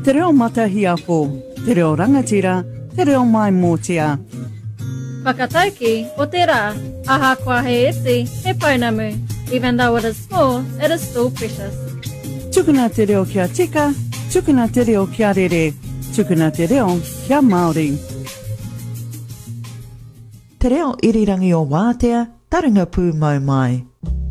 Te reo matahiapo, te reo rangatira, te reo mai mōtia. Whakataiki o te rā, aha kua he iti, he pounamu. Even though it is small, it is still precious. Tukuna te reo kia tika, tukuna te reo kia rere, tukuna te reo kia Māori. Te reo irirangi o Wātea, Taringa Pū mau mai.